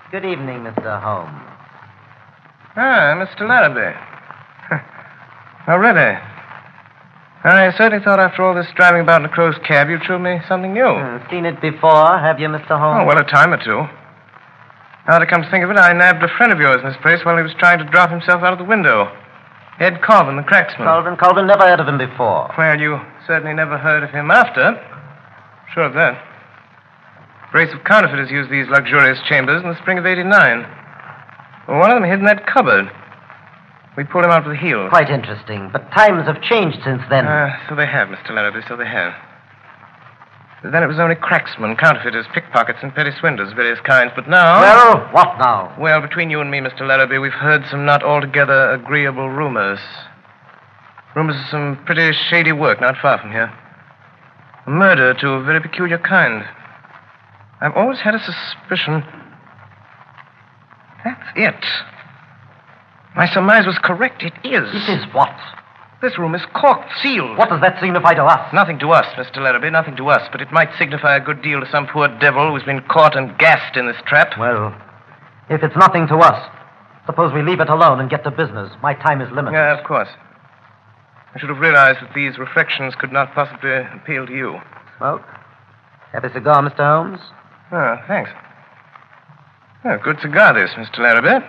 Good evening, Mr. Holmes. Ah, Mr. Larrabee. Oh, really? I certainly thought after all this driving about in a crow's cab, you'd show me something new. Seen it before, have you, Mr. Holmes? Oh, well, a time or two. Now to come to think of it, I nabbed a friend of yours in this place while he was trying to drop himself out of the window. Ed Colvin, the cracksman. Colvin, never heard of him before. Well, you certainly never heard of him after. Sure of that. A brace of counterfeiters used these luxurious chambers in the spring of '89. Well, one of them hid in that cupboard. We pulled him out with the heel. Quite interesting, but times have changed since then. So they have, Mr. Larrabee, so they have. But then it was only cracksmen, counterfeiters, pickpockets, and petty swindlers of various kinds. But now... Well, what now? Well, between you and me, Mr. Larrabee, we've heard some not altogether agreeable rumors. Rumors of some pretty shady work not far from here. A murder to a very peculiar kind. I've always had a suspicion... That's it. My surmise was correct. It is. It is what? This room is corked, sealed. What does that signify to us? Nothing to us, Mr. Larrabee, nothing to us. But it might signify a good deal to some poor devil who's been caught and gassed in this trap. Well, if it's nothing to us, suppose we leave it alone and get to business. My time is limited. Yeah, of course. I should have realized that these reflections could not possibly appeal to you. Smoke? Have a cigar, Mr. Holmes? Oh, thanks. Oh, good cigar, this, Mr. Larrabee.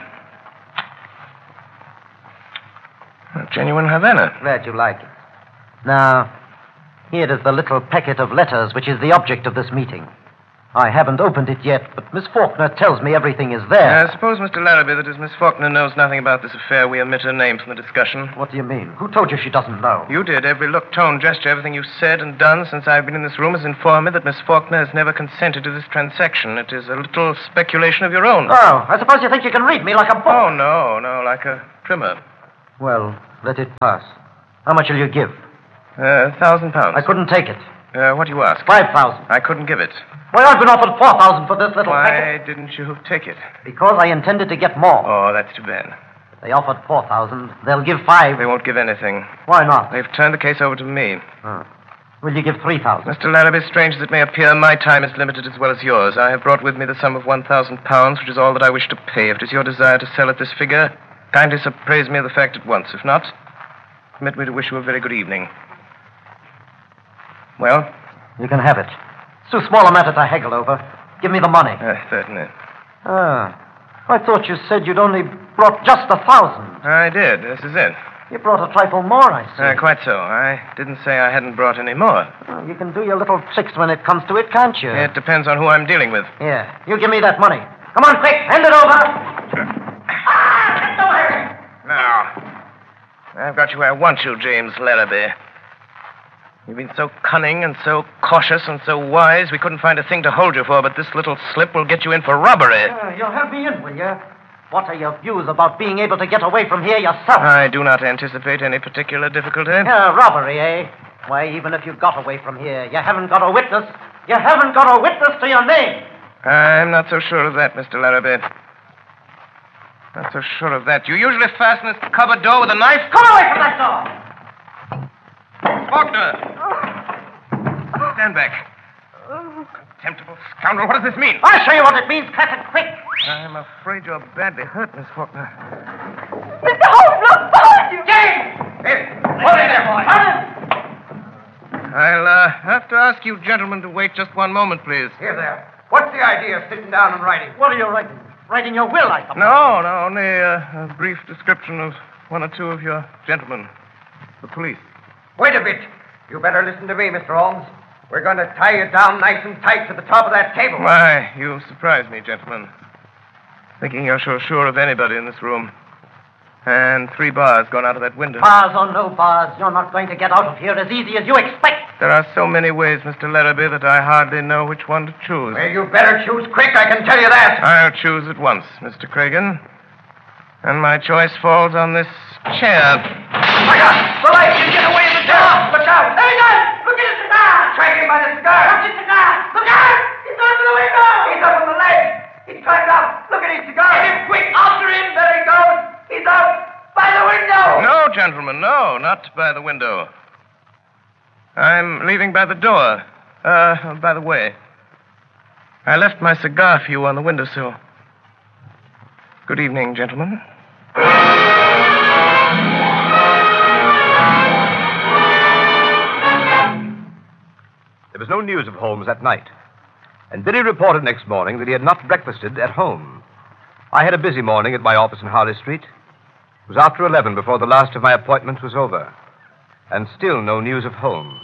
A genuine Havana. Glad you like it. Now, here is the little packet of letters which is the object of this meeting. I haven't opened it yet, but Miss Faulkner tells me everything is there. I suppose, Mr. Larrabee, that as Miss Faulkner knows nothing about this affair, we omit her name from the discussion. What do you mean? Who told you she doesn't know? You did. Every look, tone, gesture, everything you've said and done since I've been in this room has informed me that Miss Faulkner has never consented to this transaction. It is a little speculation of your own. Oh, I suppose you think you can read me like a book. Oh, no, like a primer. Well, let it pass. How much will you give? £1,000. I couldn't take it. What do you ask? 5,000. I couldn't give it. Why, I've been offered 4,000 for this little packet. Why didn't you take it? Because I intended to get more. Oh, that's too bad. If they offered 4,000, they'll give 5. They won't give anything. Why not? They've turned the case over to me. Will you give 3,000? Mr. Larrabee, strange as it may appear, my time is limited as well as yours. I have brought with me the sum of £1,000, which is all that I wish to pay. If it is your desire to sell at this figure, kindly appraise me of the fact at once. If not, permit me to wish you a very good evening. Well? You can have it. It's too small a matter to haggle over. Give me the money. Certainly. I thought you said you'd only brought just 1,000. I did. This is it. You brought a trifle more, I see. Quite so. I didn't say I hadn't brought any more. You can do your little tricks when it comes to it, can't you? It depends on who I'm dealing with. Here, you give me that money. Come on, quick, hand it over. Sure. Now, I've got you where I want you, James Larrabee. You've been so cunning and so cautious and so wise, we couldn't find a thing to hold you for, but this little slip will get you in for robbery. You'll help me in, will you? What are your views about being able to get away from here yourself? I do not anticipate any particular difficulty. Robbery, eh? Why, even if you got away from here, you haven't got a witness. You haven't got a witness to your name. I'm not so sure of that, Mr. Larrabee. Not so sure of that. You usually fasten this cupboard door with a knife. Come away from that door! Faulkner! Stand back. Contemptible scoundrel, what does this mean? I'll show you what it means, cut it quick. I'm afraid you're badly hurt, Miss Faulkner. Mr. Holmes, look behind you! James! Hey, Hold it there, boy. I'll have to ask you gentlemen to wait just one moment, please. Here there. What's the idea of sitting down and writing? What are you writing? Writing your will, I suppose. No, only a brief description of one or two of your gentlemen. The police. Wait a bit. You better listen to me, Mr. Holmes. We're going to tie you down nice and tight to the top of that table. Why, you surprise me, gentlemen. Thinking you're so sure of anybody in this room. And 3 bars gone out of that window. Bars or no bars, you're not going to get out of here as easy as you expect. There are so many ways, Mr. Larrabee, that I hardly know which one to choose. Well, you better choose quick, I can tell you that. I'll choose at once, Mr. Cragen. And my choice falls on this chair. My God! The light! You get away from the door! Look out! There he goes! Look at his cigar! Track him by the cigar! Watch his cigar! Look out! He's going to the window! He's up on the ledge! He's climbed up! Look at his cigar! Get him quick! After him! There he goes! He's out! By the window! No, gentlemen, no, not by the window. I'm leaving by the door. By the way, I left my cigar for you on the windowsill. Good evening, gentlemen. There was no news of Holmes that night, and Billy reported next morning that he had not breakfasted at home. I had a busy morning at my office in Harley Street. It was after 11 before the last of my appointments was over, and still no news of Holmes.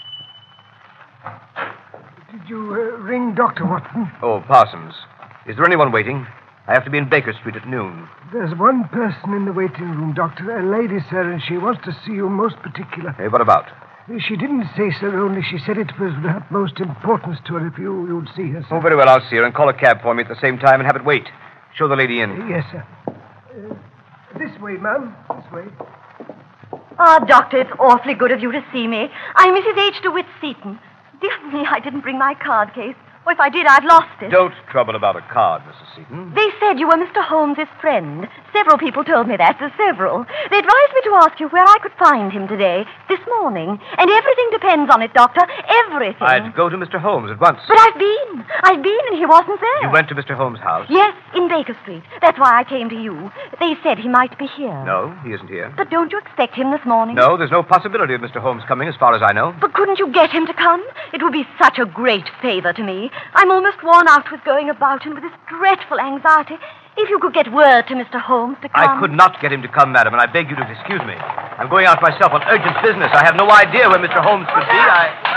Did you ring Dr. Watson? Oh, Parsons. Is there anyone waiting? I have to be in Baker Street at noon. There's one person in the waiting room, Doctor. A lady, sir, and she wants to see you most particular. Hey, what about? She didn't say, sir, only she said it was of the utmost importance to her if you'd see her, sir. Oh, very well, I'll see her and call a cab for me at the same time and have it wait. Show the lady in. Yes, sir. This way, ma'am. This way. Oh, Doctor, it's awfully good of you to see me. I'm Mrs. H. DeWitt Seaton. Dear me, I didn't bring my card case. Or if I did, I've lost it. Don't trouble about a card, Mrs. Seaton. They said you were Mr. Holmes's friend. Several people told me that, several. They advised me to ask you where I could find him today, this morning. And everything depends on it, Doctor. Everything. I'd go to Mr. Holmes at once. But I've been, and he wasn't there. You went to Mr. Holmes' house? Yes, in Baker Street. That's why I came to you. They said he might be here. No, he isn't here. But don't you expect him this morning? No, there's no possibility of Mr. Holmes coming as far as I know. But couldn't you get him to come? It would be such a great favor to me. I'm almost worn out with going about and with this dreadful anxiety. If you could get word to Mr. Holmes to come... I could not get him to come, madam, and I beg you to excuse me. I'm going out myself on urgent business. I have no idea where Mr. Holmes could be.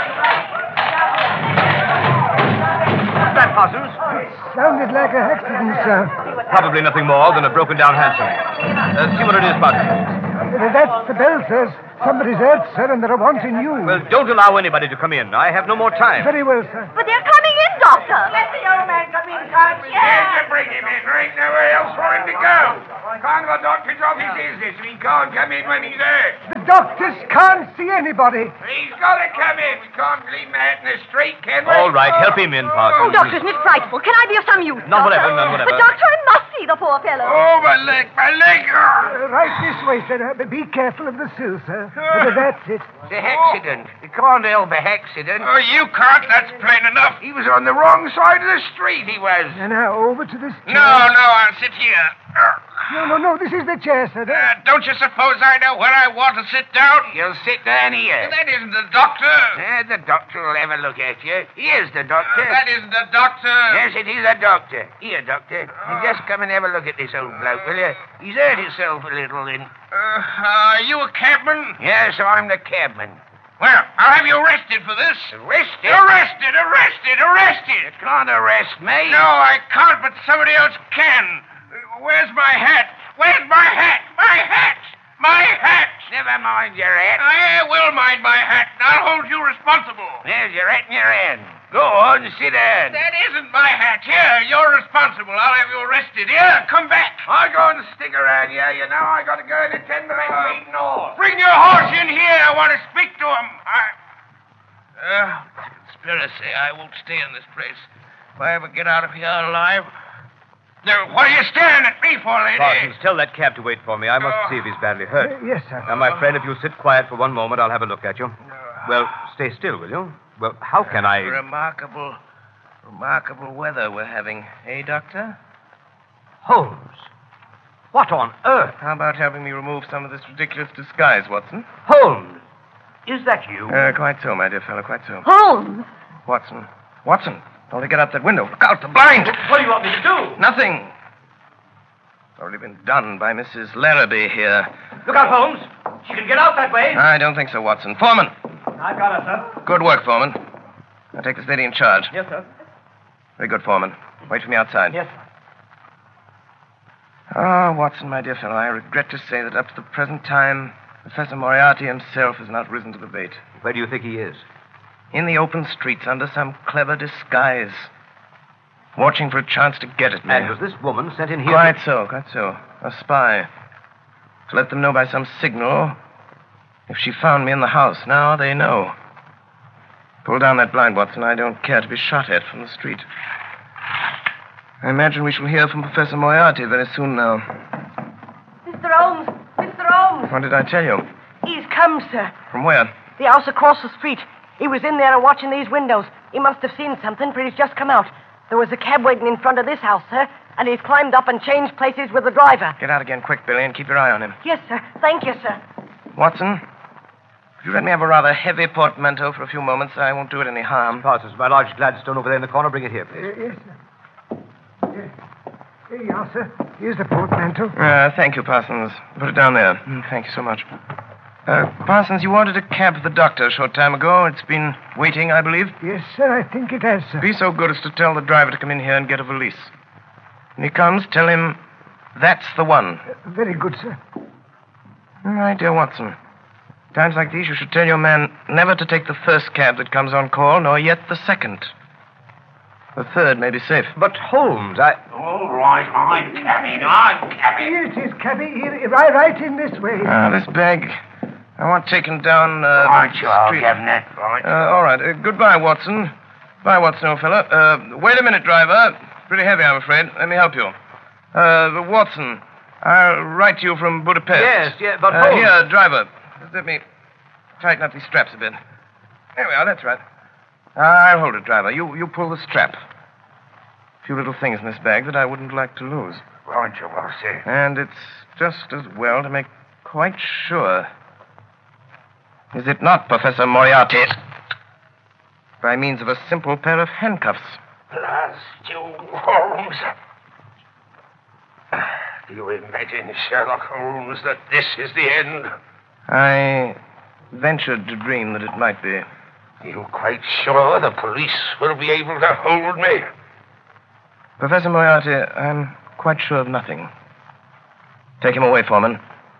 What's that, Parsons? Sounded like a accident, sir. Probably nothing more than a broken-down hansom. See what it is, Parsons. That's the bell, sir. Somebody's hurt, sir, and they're wanting you. Well, don't allow anybody to come in. I have no more time. Very well, sir. But they're coming in, Doctor. Let the young man come in, can't you? Yes, to bring him in. There ain't nowhere else for him to go. The doctor's office is this. He can't come in when he's hurt. The doctors can't see anybody. He's got to come in. We can't leave him out in the street, can we? All right, help him in, Parsons. Oh, Doctor, isn't it frightful? Can I be of some use, None Doctor? whatever. But, Doctor, I must see the poor fellow. Oh, my leg. Right this way, sir. Be careful of the sill, sir. That's it. It's a accident. You can't help a accident. Oh, you can't. That's plain enough. He was on the wrong side of the street, he was. Now, over to this chair. No, I'll sit here. No, this is the chair, sir. Don't you suppose I know where I want to sit down? You'll sit down here. That isn't the doctor. The doctor will have a look at you. Here's the doctor. That isn't the doctor. Yes, it is a doctor. Here, doctor. You just come and have a look at this old bloke, will you? He's hurt himself a little in... Are you a cabman? Yes, I'm the cabman. Well, I'll have you arrested for this. Arrested? Arrested! You can't arrest me. No, I can't, but somebody else can. Where's my hat? My hat! Never mind your hat. I will mind my hat, and I'll hold you responsible. There's your hat in your hand. Go on, sit down. That isn't my hat. Here, you're responsible. I'll have you arrested. Here, come back. I'll go and stick around here. You know, I got to go and attend the meeting hall. Bring your horse in here. I want to speak to him. Conspiracy. I won't stay in this place. If I ever get out of here alive... There, what are you staring at me for, lady? Parsons, tell that cab to wait for me. I must see if he's badly hurt. Yes, sir. Now, my friend, if you'll sit quiet for one moment, I'll have a look at you. Well, stay still, will you? Well, how can I... Remarkable weather we're having. Eh, Doctor? Holmes! What on earth? How about helping me remove some of this ridiculous disguise, Watson? Holmes! Is that you? Quite so, my dear fellow, quite so. Holmes! Watson, don't get out that window. Look out, the blind! What do you want me to do? Nothing. It's already been done by Mrs. Larrabee here. Look out, Holmes. She can get out that way. I don't think so, Watson. Foreman. I've got her, sir. Good work, Foreman. I'll take this lady in charge. Yes, sir. Very good, Foreman. Wait for me outside. Yes. Ah, Watson, my dear fellow, I regret to say that up to the present time, Professor Moriarty himself has not risen to the bait. Where do you think he is? In the open streets, under some clever disguise. Watching for a chance to get at me. And was this woman sent in here? Quite so. A spy. To let them know by some signal if she found me in the house. Now they know. Pull down that blind, Watson. I don't care to be shot at from the street. I imagine we shall hear from Professor Moriarty very soon now. Mr. Holmes! What did I tell you? He's come, sir. From where? The house across the street. He was in there watching these windows. He must have seen something, for he's just come out. There was a cab waiting in front of this house, sir. And he's climbed up and changed places with the driver. Get out again quick, Billy, and keep your eye on him. Yes, sir. Thank you, sir. Watson, if you let me have a rather heavy portmanteau for a few moments, I won't do it any harm. Parsons, my large Gladstone over there in the corner. Bring it here, please. Yes, sir. Here you are, sir. Here's the portmanteau. Thank you, Parsons. Put it down there. Thank you so much. Parsons, you ordered a cab for the doctor a short time ago. It's been waiting, I believe. Yes, sir, I think it has, sir. Be so good as to tell the driver to come in here and get a valise. When he comes, tell him that's the one. Very good, sir. My dear Watson, times like these you should tell your man never to take the first cab that comes on call, nor yet the second. The third may be safe. But Holmes, All right, I'm cabby. Here it is, cabby. Here, right in this way. This bag, I want taken down, Right, you are, street. Governor. Right. All right. Goodbye, Watson. Bye, Watson, old fella. Wait a minute, driver. Pretty heavy, I'm afraid. Let me help you. Watson, I'll write to you from Budapest. Yes, but Holmes... Here, driver. Just let me tighten up these straps a bit. There we are, that's right. I'll hold it, driver. You pull the strap. A few little things in this bag that I wouldn't like to lose. Right, you are, sir. And it's just as well to make quite sure. Is it not, Professor Moriarty? By means of a simple pair of handcuffs. Blast you, Holmes. Do you imagine, Sherlock Holmes, that this is the end? I ventured to dream that it might be. You quite sure the police will be able to hold me? Professor Moriarty, I'm quite sure of nothing. Take him away, Foreman.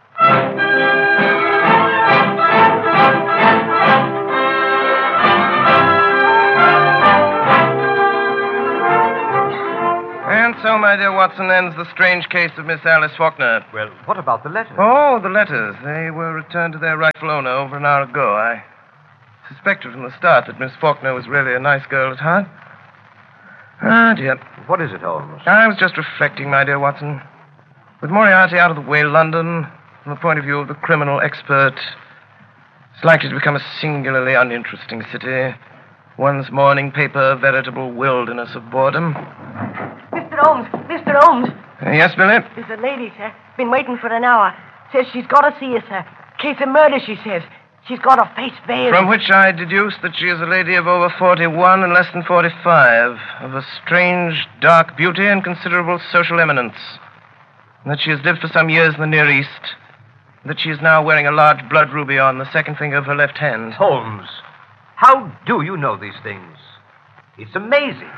And so, my dear Watson, ends the strange case of Miss Alice Faulkner. Well, what about the letter? Oh, the letters. They were returned to their rightful owner over an hour ago. I suspected from the start that Miss Faulkner was really a nice girl at heart. Ah, dear. What is it, Holmes? I was just reflecting, my dear Watson. With Moriarty out of the way, London, from the point of view of the criminal expert, is likely to become a singularly uninteresting city. One's morning paper, a veritable wilderness of boredom. Mr. Holmes. Mr. Holmes. Yes, Billy? There's a lady, sir. Been waiting for an hour. Says she's got to see you, sir. Case of murder, she says. She's got her face veiled. From which I deduce that she is a lady of over 41 and less than 45, of a strange, dark beauty and considerable social eminence. And that she has lived for some years in the Near East. And that she is now wearing a large blood ruby on the second finger of her left hand. Holmes, how do you know these things? It's amazing.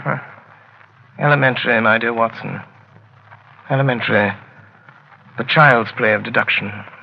Elementary, my dear Watson. Elementary. The child's play of deduction.